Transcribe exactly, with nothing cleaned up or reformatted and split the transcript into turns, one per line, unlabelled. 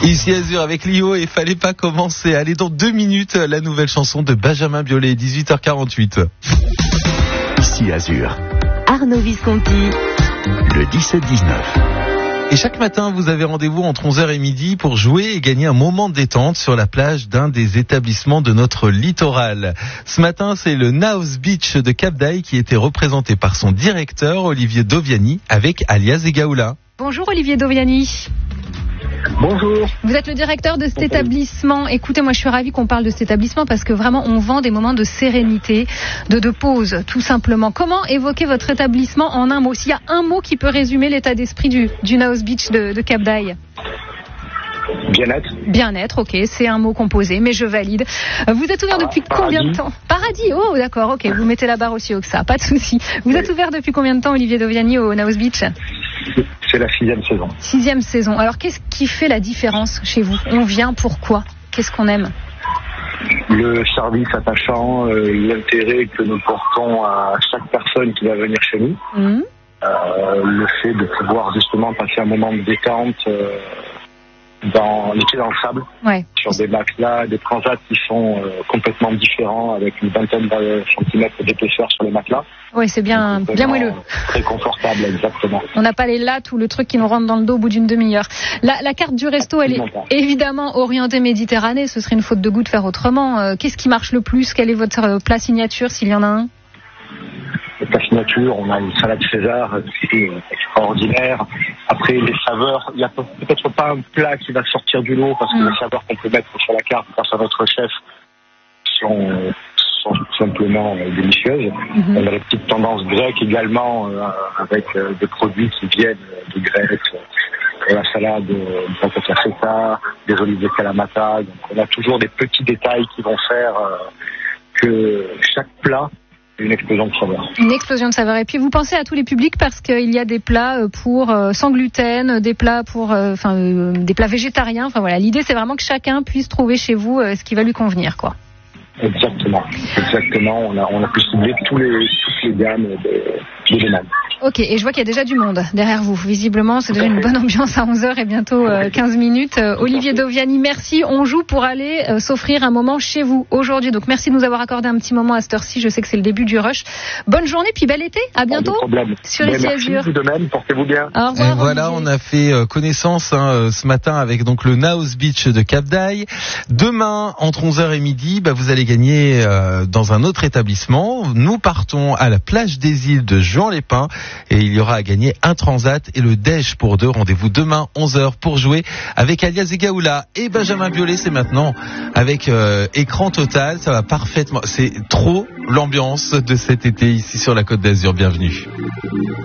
Ici Azur avec Lio et fallait pas commencer. Allez, dans deux minutes, la nouvelle chanson de Benjamin Biolay, dix-huit heures quarante-huit.
Ici Azur.
Arnaud Visconti.
Le dix-sept dix-neuf.
Et chaque matin, vous avez rendez-vous entre onze heures et midi pour jouer et gagner un moment de détente sur la plage d'un des établissements de notre littoral. Ce matin, c'est le Naos Beach de Cap d'Aille qui était représenté par son directeur, Olivier Doviani, avec Alias Egaoula.
Bonjour Olivier Doviani.
Bonjour.
Vous êtes le directeur de cet établissement. Écoutez, moi je suis ravie qu'on parle de cet établissement parce que vraiment on vend des moments de sérénité, de, de pause, tout simplement. Comment évoquer votre établissement en un mot? S'il y a un mot qui peut résumer l'état d'esprit du, du Naos Beach de, de Cap d'Aille.
Bien-être.
Bien-être, ok, c'est un mot composé, mais je valide. Vous êtes ouvert depuis
Paradis.
Combien de temps? Paradis, oh d'accord, ok, vous mettez la barre aussi haut que ça, pas de souci. Vous
Oui.
êtes ouvert depuis combien de temps, Olivier Doviani, au Naos Beach?
C'est la sixième saison.
Sixième saison. Alors qu'est-ce qui fait la différence chez vous? On vient pourquoi? Qu'est-ce qu'on aime?
Le service attachant, euh, l'intérêt que nous portons à chaque personne qui va venir chez nous,
Mmh.
euh, le fait de pouvoir justement passer un moment de détente euh, dans les pieds dans le sable,
Ouais.
sur des matelas, des transats qui sont euh, complètement différents avec une vingtaine de centimètres d'épaisseur sur les matelas.
Ouais, c'est bien,
Donc,
bien
vraiment
moelleux.
Très confortable, exactement.
On n'a pas les lattes ou le truc qui nous rentre dans le dos au bout d'une demi-heure. La, la carte du resto, elle est
Absolument pas.
évidemment orientée Méditerranée. Ce serait une faute de goût de faire autrement. Euh, qu'est-ce qui marche le plus? Quel est votre euh, plat signature, s'il y en a un?
La signature, on a une salade César qui est extraordinaire. Après, les saveurs, il n'y a peut-être pas un plat qui va sortir du lot parce que
Mm.
les saveurs qu'on peut mettre sur la carte grâce à notre chef sont, sont tout simplement euh, délicieuses.
Mhm.
On a les petites tendances grecques également euh, avec euh, des produits qui viennent de Grèce, euh, la salade euh, de patata feta, des olives de Kalamata. Donc, on a toujours des petits détails qui vont faire euh, que chaque plat est une explosion de saveurs.
Une explosion de saveurs. Et puis vous pensez à tous les publics parce qu'il y a des plats euh, pour euh, sans gluten, des plats pour, euh, enfin, euh, des plats végétariens. Enfin voilà, l'idée c'est vraiment que chacun puisse trouver chez vous euh, ce qui va lui convenir, quoi.
Exactement, exactement. On a, on a pu cibler tous les, toutes les gammes de, de demandes.
Ok, et je vois qu'il y a déjà du monde derrière vous. Visiblement, c'est déjà une bonne ambiance à onze heures et bientôt euh, quinze minutes. Euh, Olivier Doviani, merci. On joue pour aller euh, s'offrir un moment chez vous aujourd'hui. Donc merci de nous avoir accordé un petit moment à cette heure-ci. Je sais que c'est le début du rush. Bonne journée, puis bel été. À bientôt.
Pas de problème.
Sur
Mais
Ici
merci,
Azur.
vous de même, portez-vous bien.
Au
Et
revoir.
voilà,
Olivier.
on a fait euh, connaissance hein, euh, ce matin avec donc le Naos Beach de Cap d'Aille. Demain, entre onze heures et midi, bah, vous allez gagner euh, dans un autre établissement. Nous partons à la plage des îles de Juan-les-Pins et il y aura à gagner un transat et le déj pour deux. Rendez-vous demain onze heures pour jouer avec Alias Egaoula et Benjamin Biolay. C'est maintenant avec euh, écran total. Ça va parfaitement. C'est trop l'ambiance de cet été ici sur la Côte d'Azur. Bienvenue.